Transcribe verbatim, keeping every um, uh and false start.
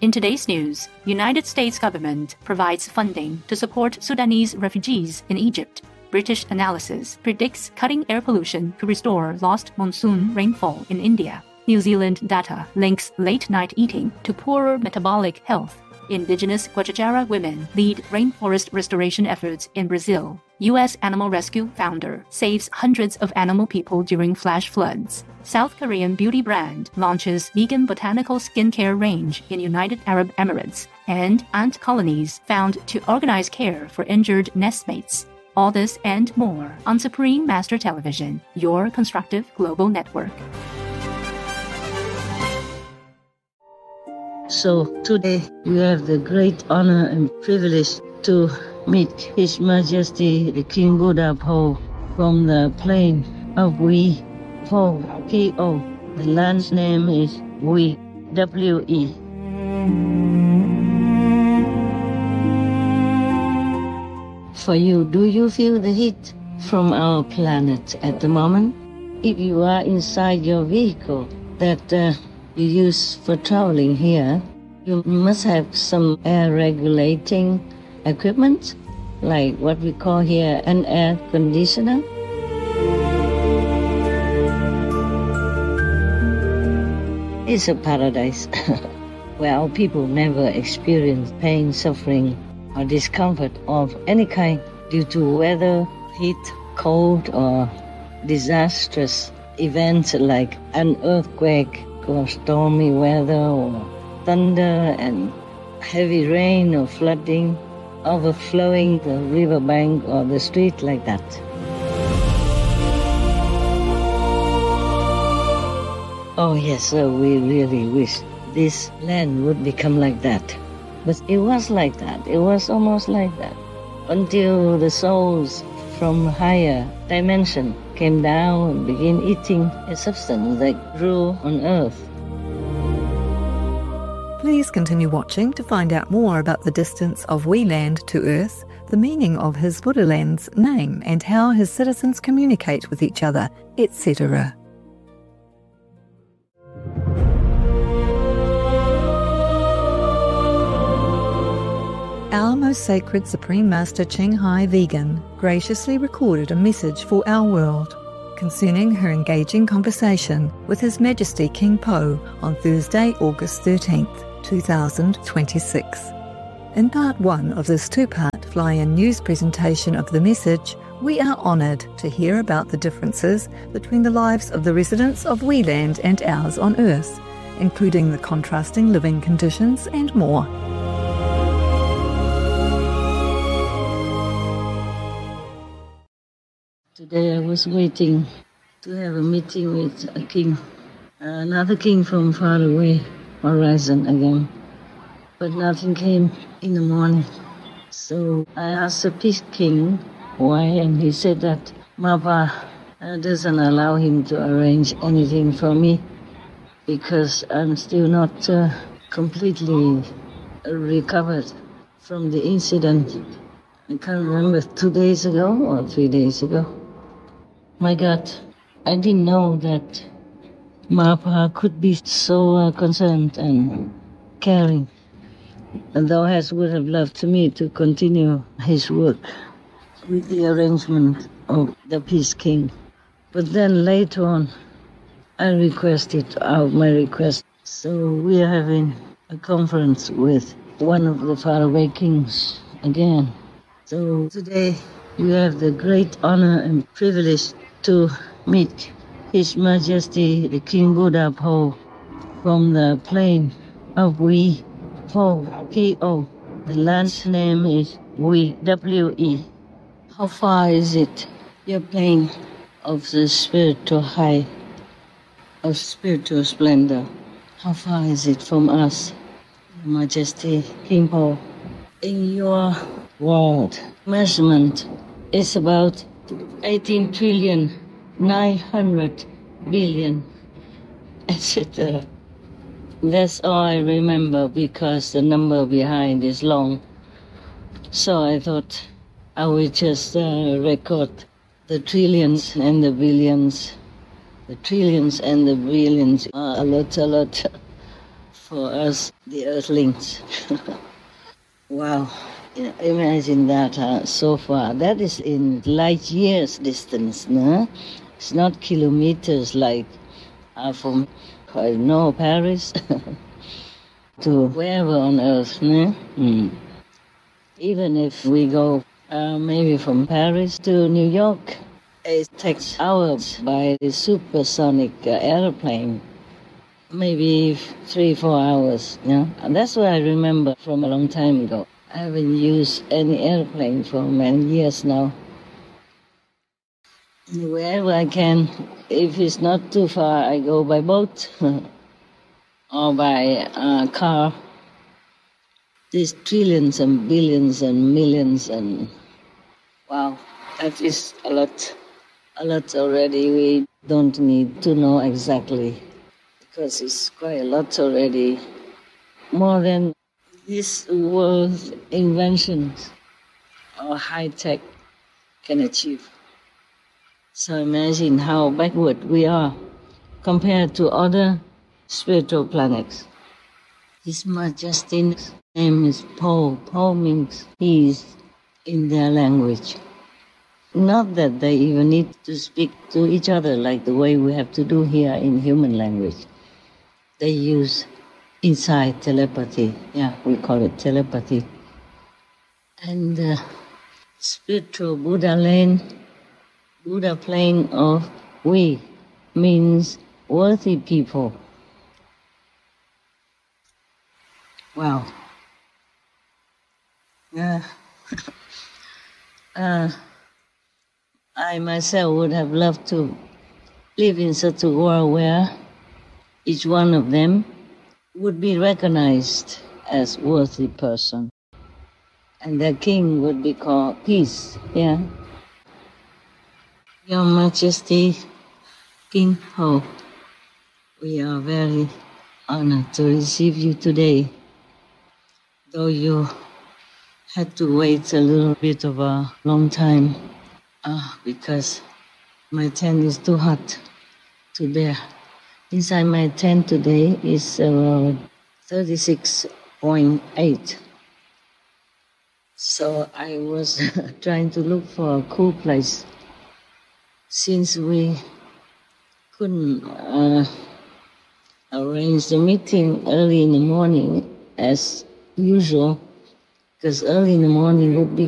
In today's news, United States government provides funding to support Sudanese refugees in Egypt. British analysis predicts cutting air pollution to restore lost monsoon rainfall in India. New Zealand data links late-night eating to poorer metabolic health. Indigenous Guajajara women lead rainforest restoration efforts in Brazil. U S animal rescue founder saves hundreds of animal people during flash floods. South Korean beauty brand launches vegan botanical skincare range in United Arab Emirates. And ant colonies found to organize care for injured nestmates. All this and more on Supreme Master Television, your constructive global network. So today we have the great honor and privilege to meet His Majesty the King Bhumibol from the plain of Hue, Po, P O. The land's name is Hue, W E. For you, do you feel the heat from our planet at the moment? If you are inside your vehicle that uh, you use for traveling here, you must have some air regulating equipment, like what we call here an air conditioner. It's a paradise where our people never experience pain, suffering, or discomfort of any kind due to weather, heat, cold, or disastrous events like an earthquake or stormy weather or thunder and heavy rain or flooding, overflowing the riverbank or the street like that. Oh yes, sir, we really wish this land would become like that. But it was like that. It was almost like that until the souls from higher dimension came down and began eating a substance that grew on earth. Please continue watching to find out more about the distance of Hue Land to Earth, the meaning of his Buddhaland's name and how his citizens communicate with each other, et cetera. Our most sacred Supreme Master Ching Hai Vegan graciously recorded a message for our world concerning her engaging conversation with His Majesty King Po on Thursday, August thirteenth, two thousand twenty-six. In part one of this two-part fly-in news presentation of the message, we are honoured to hear about the differences between the lives of the residents of Hue Land and ours on Earth, including the contrasting living conditions and more. Today I was waiting to have a meeting with a king, another king from far away horizon again, but nothing came in the morning. So I asked the Peace King why, and he said that Mapa uh, doesn't allow him to arrange anything for me because I'm still not uh, completely recovered from the incident. I can't remember, two days ago or three days ago. My God, I didn't know that Mapa could be so uh, concerned and caring. And Thoughas would have loved to me to continue his work with the arrangement of the Peace King. But then later on, I requested out my request. So we are having a conference with one of the faraway kings again. So today we have the great honor and privilege to meet His Majesty the King Bhumibol from the plain of Hue, Po, P O. The land's name is Hue, W E. How far is it, your plane of the spiritual high, of spiritual splendor? How far is it from us, Your Majesty King Po? In your world measurement, it's about eighteen trillion, nine hundred billion, et cetera. That's all I remember because the number behind is long. So I thought I would just uh, record the trillions and the billions. The trillions and the billions are a lot, a lot for us, the Earthlings. Wow. Yeah, imagine that uh, so far. That is in light years distance, no? It's not kilometers like uh, from, I don't know, Paris to wherever on earth, no? Mm. Even if we go uh, maybe from Paris to New York, it takes hours by the supersonic uh, airplane. Maybe three, four hours, yeah? And that's what I remember from a long time ago. I haven't used any airplane for many years now. Wherever I can, if it's not too far, I go by boat or by uh, car. There's trillions and billions and millions and wow, that is a lot. A lot already. We don't need to know exactly because it's quite a lot already. More than this world's inventions or high tech can achieve. So imagine how backward we are compared to other spiritual planets. His Majesty's name is Paul. Paul means peace in their language. Not that they even need to speak to each other like the way we have to do here in human language. They use inside telepathy. Yeah, we call it telepathy. And uh, spiritual Buddha lane, Buddha plane of we means worthy people. Wow. Yeah. uh, I myself would have loved to live in such a world where each one of them would be recognized as worthy person. And their king would be called Peace, yeah. Your Majesty, King Ho, we are very honored to receive you today, though you had to wait a little bit of a long time uh, because my tent is too hot to bear. Inside my tent today is around thirty-six point eight. So I was trying to look for a cool place. Since we couldn't uh, arrange the meeting early in the morning as usual, because early in the morning would be